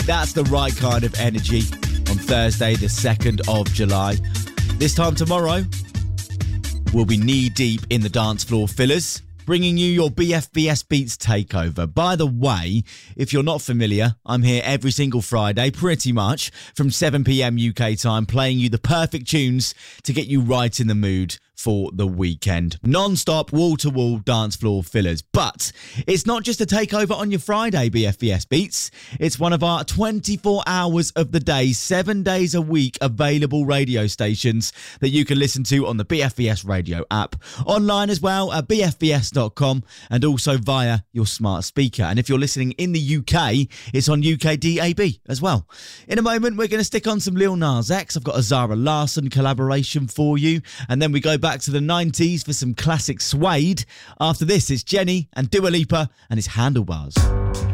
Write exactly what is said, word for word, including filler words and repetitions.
That's the right kind of energy on Thursday, the second of July. This time tomorrow, we'll be knee-deep in the dance floor fillers, bringing you your B F B S Beats takeover. By the way, if you're not familiar, I'm here every single Friday, pretty much, from seven p.m. U K time, playing you the perfect tunes to get you right in the mood for the weekend. Non-stop, wall-to-wall dance floor fillers. But it's not just a takeover on your Friday, B F B S Beats. It's one of our twenty-four hours of the day, seven days a week available radio stations that you can listen to on the B F B S radio app. Online as well at b f b s dot com and also via your smart speaker. And if you're listening in the U K, it's on U K D A B as well. In a moment, we're going to stick on some Lil Nas X. I've got a Zara Larsson collaboration for you. And then we go back to the nineties for some classic Suede. After this, it's Jenny and Dua Lipa and his Handlebars.